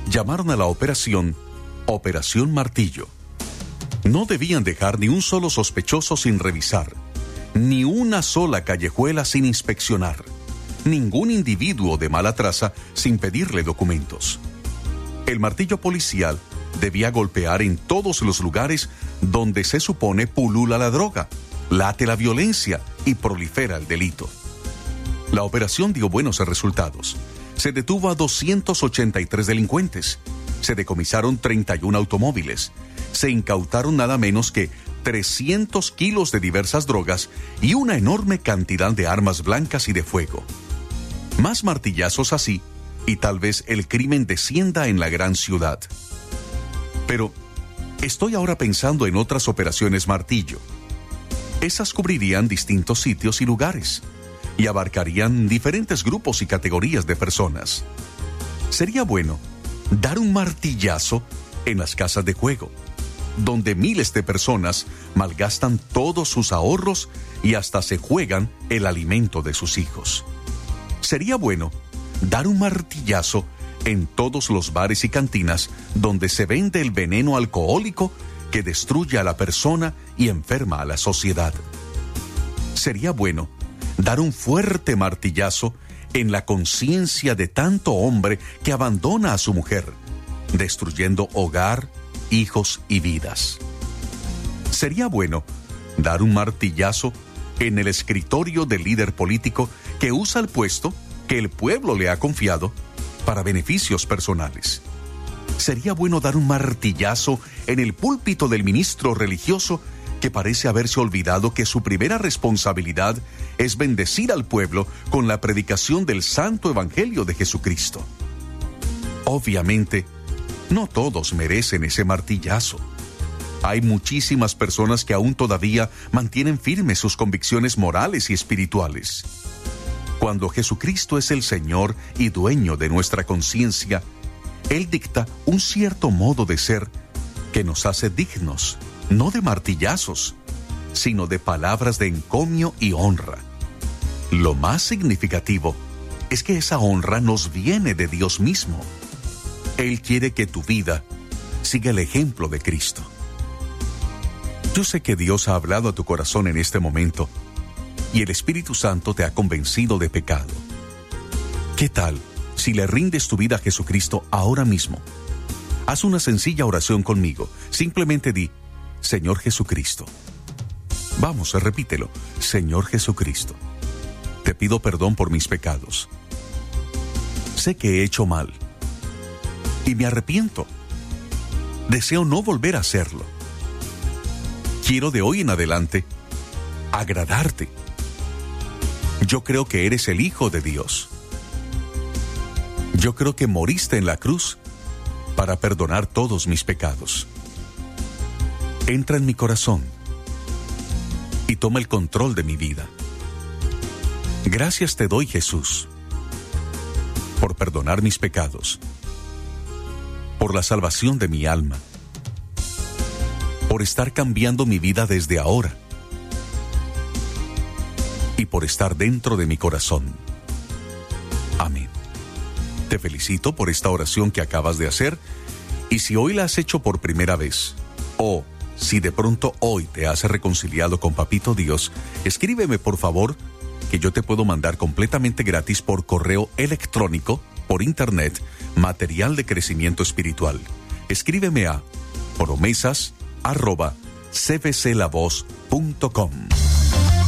llamaron a la operación Operación Martillo. No debían dejar ni un solo sospechoso sin revisar, ni una sola callejuela sin inspeccionar, ningún individuo de mala traza sin pedirle documentos. El martillo policial debía golpear en todos los lugares donde se supone pulula la droga, late la violencia y prolifera el delito. La operación dio buenos resultados. Se detuvo a 283 delincuentes, se decomisaron 31 automóviles, se incautaron nada menos que 300 kilos de diversas drogas y una enorme cantidad de armas blancas y de fuego. Más martillazos así, y tal vez el crimen descienda en la gran ciudad. Pero estoy ahora pensando en otras operaciones martillo. Esas cubrirían distintos sitios y lugares, y abarcarían diferentes grupos y categorías de personas. Sería bueno dar un martillazo en las casas de juego, donde miles de personas malgastan todos sus ahorros y hasta se juegan el alimento de sus hijos. Sería bueno dar un martillazo en todos los bares y cantinas donde se vende el veneno alcohólico que destruye a la persona y enferma a la sociedad. Sería bueno dar un fuerte martillazo en la conciencia de tanto hombre que abandona a su mujer, destruyendo hogar, hijos y vidas. Sería bueno dar un martillazo en el escritorio del líder político que usa el puesto que el pueblo le ha confiado para beneficios personales. Sería bueno dar un martillazo en el púlpito del ministro religioso que parece haberse olvidado que su primera responsabilidad es bendecir al pueblo con la predicación del santo evangelio de Jesucristo. Obviamente, no todos merecen ese martillazo. Hay muchísimas personas que aún todavía mantienen firmes sus convicciones morales y espirituales. Cuando Jesucristo es el Señor y dueño de nuestra conciencia, Él dicta un cierto modo de ser que nos hace dignos, no de martillazos, sino de palabras de encomio y honra. Lo más significativo es que esa honra nos viene de Dios mismo. Él quiere que tu vida siga el ejemplo de Cristo. Yo sé que Dios ha hablado a tu corazón en este momento y el Espíritu Santo te ha convencido de pecado. ¿Qué tal si le rindes tu vida a Jesucristo ahora mismo? Haz una sencilla oración conmigo. Simplemente di: Señor Jesucristo. Vamos, repítelo. Señor Jesucristo, te pido perdón por mis pecados. Sé que he hecho mal y me arrepiento. Deseo no volver a hacerlo. Quiero de hoy en adelante agradarte. Yo creo que eres el Hijo de Dios. Yo creo que moriste en la cruz para perdonar todos mis pecados. Entra en mi corazón y toma el control de mi vida. Gracias te doy, Jesús, por perdonar mis pecados, por la salvación de mi alma, por estar cambiando mi vida desde ahora y por estar dentro de mi corazón. Amén. Te felicito por esta oración que acabas de hacer, y si hoy la has hecho por primera vez, o si de pronto hoy te has reconciliado con Papito Dios, escríbeme por favor, que yo te puedo mandar completamente gratis por correo electrónico, por internet, material de crecimiento espiritual. Escríbeme a promesas@cbclavoz.com.